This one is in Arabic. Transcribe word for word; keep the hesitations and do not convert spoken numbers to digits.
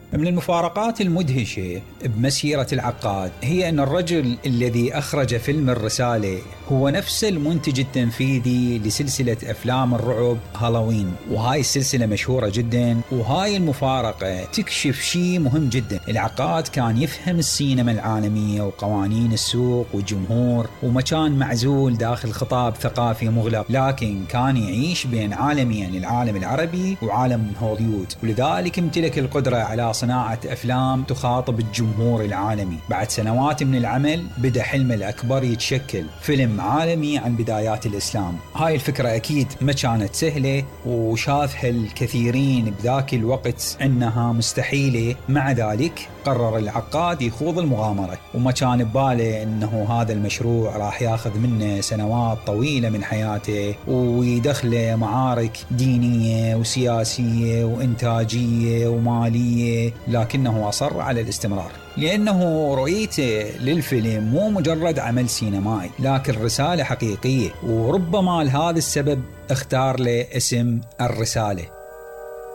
من المفارقات المدهشة بمسيرة العقاد هي أن الرجل الذي أخرج فيلم الرسالة هو نفس المنتج التنفيذي لسلسلة أفلام الرعب هالوين، وهاي السلسلة مشهورة جدا. وهاي المفارقة تكشف شيء مهم جدا، العقاد كان يفهم السينما العالمية وقوانين السوق والجمهور، وما كان معزول داخل خطاب ثقافي مغلق، لكن كان يعيش بين عالمين، العالم العربي وعالم هوليوود، ولذلك امتلك القدرة على صناعة أفلام تخاطب الجمهور العالمي. بعد سنوات من العمل بدأ حلمه الأكبر يتشكل، فيلم عالمي عن بدايات الإسلام. هاي الفكرة أكيد ما كانت سهلة، وشافها الكثيرين بذاك الوقت أنها مستحيلة، مع ذلك قرر العقاد يخوض المغامرة، وما كان بباله أنه هذا المشروع راح ياخذ منه سنوات طويلة من حياته ويدخله معارك دينية وسياسية وإنتاجية ومالية، لكنه أصر على الاستمرار، لأنه رؤيته للفيلم مو مجرد عمل سينمائي لكن رسالة حقيقية، وربما لهذا السبب اختار له اسم الرسالة.